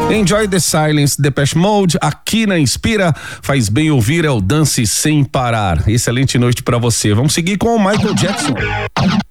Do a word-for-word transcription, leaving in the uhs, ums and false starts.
Enjoy the Silence, Depeche Mode, aqui na Inspira, faz bem ouvir, é o Dance Sem Parar. Excelente noite pra você. Vamos seguir com o Michael Jackson.